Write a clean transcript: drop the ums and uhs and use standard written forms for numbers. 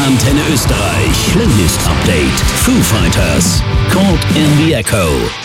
Antenne Österreich Playlist Update. Foo Fighters, Caught in the Echo.